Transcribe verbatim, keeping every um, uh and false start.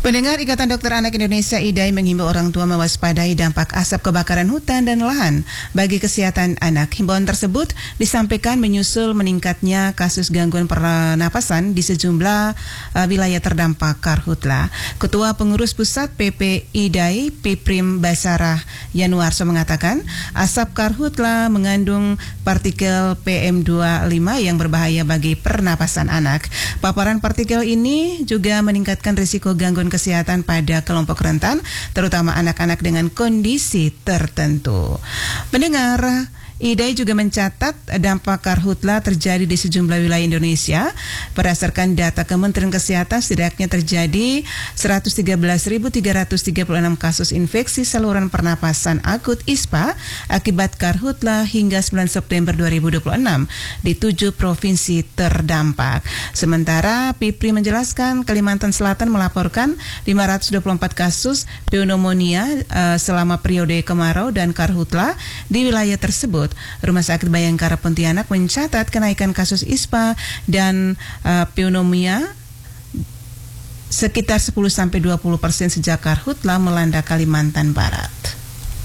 Pendengar, Ikatan Dokter Anak Indonesia I D A I menghimbau orang tua mewaspadai dampak asap kebakaran hutan dan lahan bagi kesehatan anak. Himbauan tersebut disampaikan menyusul meningkatnya kasus gangguan pernapasan di sejumlah uh, wilayah terdampak karhutla. Ketua Pengurus Pusat P P I D A I, Piprim Basarah Yanuarso mengatakan, asap karhutla mengandung partikel P M dua puluh lima yang berbahaya bagi pernapasan anak. Paparan partikel ini juga meningkatkan risiko gangguan kesehatan pada kelompok rentan, terutama anak-anak dengan kondisi tertentu. Pendengar, I D A I juga mencatat dampak karhutla terjadi di sejumlah wilayah Indonesia. Berdasarkan data Kementerian Kesehatan, setidaknya terjadi seratus tiga belas ribu tiga ratus tiga puluh enam kasus infeksi saluran pernapasan akut I S P A akibat karhutla hingga sembilan September dua ribu dua puluh enam di tujuh provinsi terdampak. Sementara Pipri menjelaskan Kalimantan Selatan melaporkan lima ratus dua puluh empat kasus pneumonia uh, selama periode kemarau dan karhutla di wilayah tersebut. Rumah Sakit Bayangkara Pontianak mencatat kenaikan kasus I S P A dan uh, pneumonia sekitar sepuluh sampai dua puluh persen sejak karhutla melanda Kalimantan Barat.